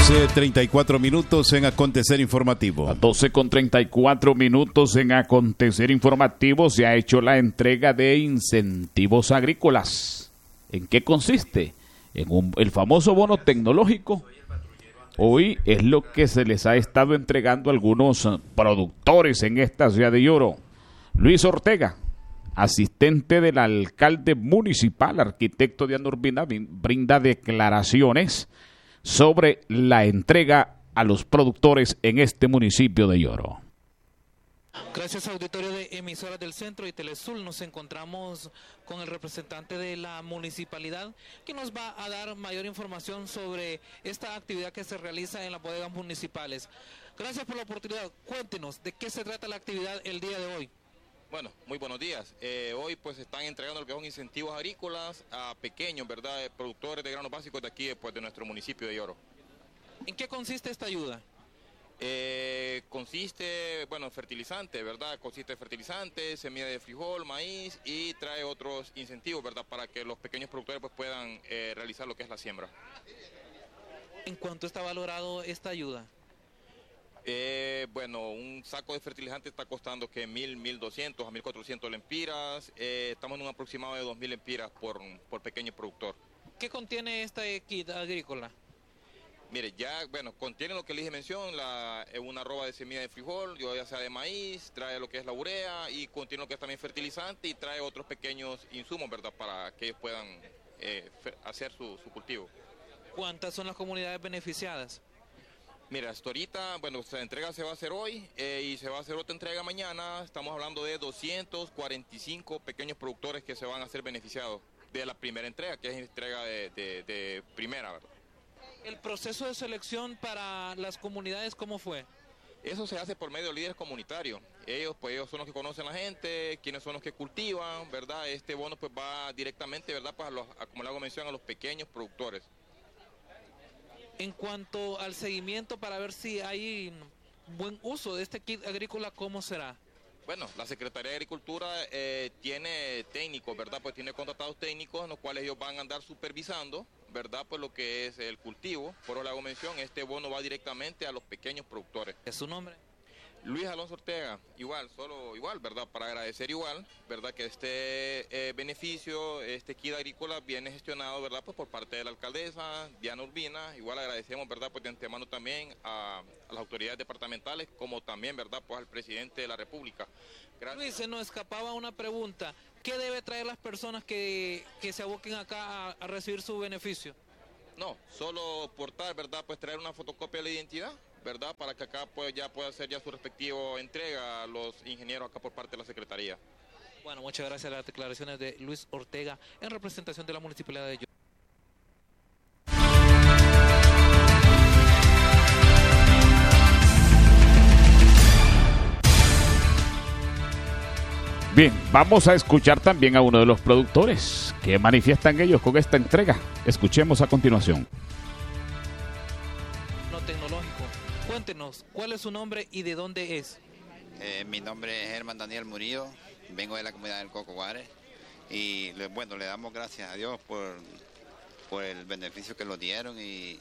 12:34 minutos en Acontecer Informativo. A 12:34 minutos en Acontecer Informativo se ha hecho la entrega de incentivos agrícolas. ¿En qué consiste? El famoso bono tecnológico. Hoy es lo que se les ha estado entregando a algunos productores en esta ciudad de Yoro. Luis Ortega, asistente del alcalde municipal, arquitecto Diana Urbina, brinda declaraciones sobre la entrega a los productores en este municipio de Yoro. Gracias, auditorio de emisoras del Centro y Telesul. Nos encontramos con el representante de la municipalidad que nos va a dar mayor información sobre esta actividad que se realiza en las bodegas municipales. Gracias por la oportunidad. Cuéntenos de qué se trata la actividad el día de hoy. Bueno, muy buenos días. Hoy pues están entregando lo que son incentivos agrícolas a pequeños, ¿verdad? Productores de granos básicos de aquí, pues, de nuestro municipio de Yoro. ¿En qué consiste esta ayuda? Consiste, bueno, fertilizante, ¿verdad? Consiste en fertilizante, semilla de frijol, maíz y trae otros incentivos, ¿verdad? Para que los pequeños productores pues puedan realizar lo que es la siembra. ¿En cuánto está valorado esta ayuda? Bueno, un saco de fertilizante está costando que 1.200 a 1.400 lempiras. Estamos en un aproximado de 2.000 lempiras por pequeño productor. ¿Qué contiene este kit agrícola? Mire, ya, bueno, contiene lo que le dije mención, una arroba de semilla de frijol, ya sea de maíz, trae lo que es la urea y contiene lo que es también fertilizante y trae otros pequeños insumos, ¿verdad? Para que ellos puedan hacer su cultivo. ¿Cuántas son las comunidades beneficiadas? Mira, hasta ahorita, bueno, esta entrega se va a hacer hoy y se va a hacer otra entrega mañana. Estamos hablando de 245 pequeños productores que se van a ser beneficiados de la primera entrega, que es entrega de primera, ¿verdad? ¿El proceso de selección para las comunidades cómo fue? Eso se hace por medio de líderes comunitarios. Ellos son los que conocen a la gente, quienes son los que cultivan, ¿verdad? Este bono pues va directamente, ¿verdad? Pues como le hago mención, a los pequeños productores. En cuanto al seguimiento para ver si hay buen uso de este kit agrícola, ¿cómo será? Bueno, la Secretaría de Agricultura tiene técnicos, ¿verdad? Pues tiene contratados técnicos en los cuales ellos van a andar supervisando, ¿verdad? Pues lo que es el cultivo. Por eso le hago mención, este bono va directamente a los pequeños productores. ¿Es su nombre? Luis Alonso Ortega, igual, ¿verdad? Para agradecer igual, ¿verdad? Que este beneficio, este kit agrícola viene gestionado, ¿verdad? Pues por parte de la alcaldesa, Diana Urbina. Igual agradecemos, ¿verdad? Pues de antemano también a las autoridades departamentales, como también, ¿verdad? Pues al presidente de la República. Gracias. Luis, se nos escapaba una pregunta. ¿Qué debe traer las personas que se aboquen acá a recibir su beneficio? No, solo portar, ¿verdad? Pues traer una fotocopia de la identidad, ¿verdad? Para que acá pues ya pueda hacer ya su respectivo entrega a los ingenieros acá por parte de la Secretaría. Bueno, muchas gracias a las declaraciones de Luis Ortega en representación de la Municipalidad de Yoro. Bien, vamos a escuchar también a uno de los productores que manifiestan ellos con esta entrega. Escuchemos a continuación. No tecnológico. Cuéntenos, ¿cuál es su nombre y de dónde es? Mi nombre es Germán Daniel Murillo, vengo de la comunidad del Cocoguare y bueno, le damos gracias a Dios por el beneficio que nos dieron y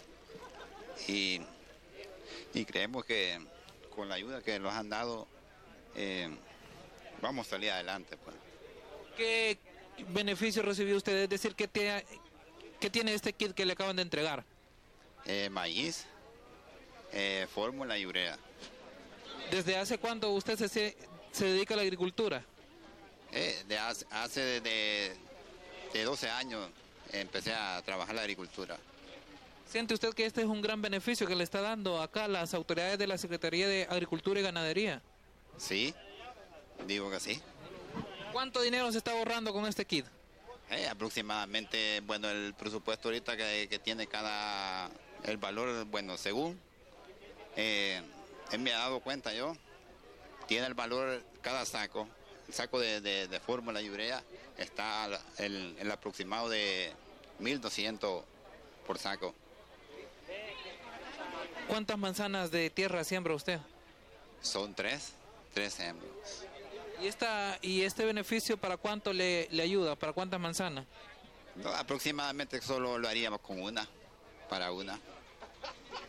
creemos que con la ayuda que nos han dado vamos a salir adelante, pues. ¿Qué beneficio recibió usted? Es decir, ¿qué tiene este kit que le acaban de entregar? Maíz, fórmula y urea. ¿Desde hace cuánto usted se dedica a la agricultura? Hace de 12 años empecé a trabajar la agricultura. ¿Siente usted que este es un gran beneficio que le está dando acá las autoridades de la Secretaría de Agricultura y Ganadería? Sí, digo que sí. ¿Cuánto dinero se está ahorrando con este kit? Aproximadamente, bueno, el presupuesto ahorita que tiene el valor, bueno, según él me ha dado cuenta yo, tiene el valor cada saco, el saco de fórmula y urea está el aproximado de 1.200 por saco. ¿Cuántas manzanas de tierra siembra usted? Son tres sembros. ¿Y este beneficio para cuánto le ayuda? ¿Para cuántas manzanas? No, aproximadamente solo lo haríamos con para una.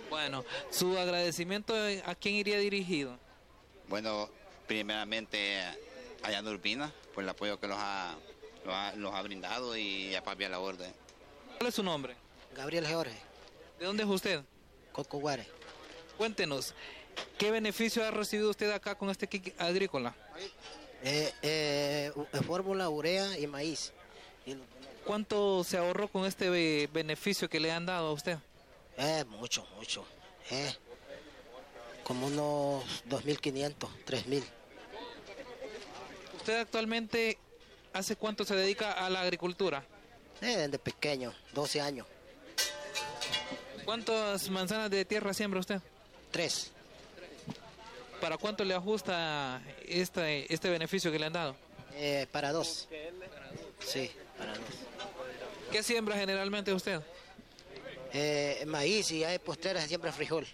Bueno, su agradecimiento, ¿a quién iría dirigido? Bueno, primeramente a Diana Urbina por el apoyo que los ha brindado y a Papi a la orden. ¿Cuál es su nombre? Gabriel Jorge, ¿De dónde es usted? Cocoguare. Cuéntenos, ¿qué beneficio ha recibido usted acá con este kit agrícola? Fórmula, urea y maíz. ¿Cuánto se ahorró con este beneficio que le han dado a usted? Mucho. Como unos 2.500, 3.000. ¿Usted actualmente hace cuánto se dedica a la agricultura? Desde pequeño, 12 años. ¿Cuántas manzanas de tierra siembra usted? 3. ¿Para cuánto le ajusta este beneficio que le han dado? Para 2. Sí, para 2. ¿Qué siembra generalmente usted? Maíz y hay postreras siempre frijol.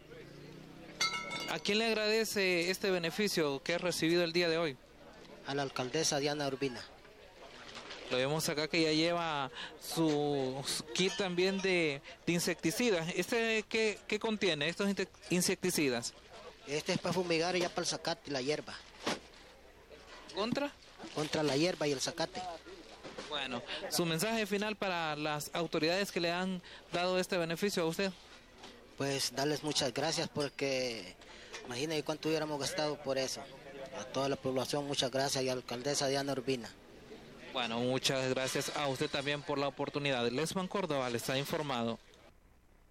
¿A quién le agradece este beneficio que ha recibido el día de hoy? A la alcaldesa Diana Urbina. Lo vemos acá que ya lleva su kit también de insecticidas. ¿Qué contiene estos insecticidas? Este es para fumigar ya para el zacate y la hierba. ¿Contra? Contra la hierba y el zacate. Bueno, su mensaje final para las autoridades que le han dado este beneficio a usted. Pues darles muchas gracias porque imagínense cuánto hubiéramos gastado por eso. A toda la población muchas gracias y a la alcaldesa Diana Urbina. Bueno, muchas gracias a usted también por la oportunidad. Lesman Córdoba le está informado.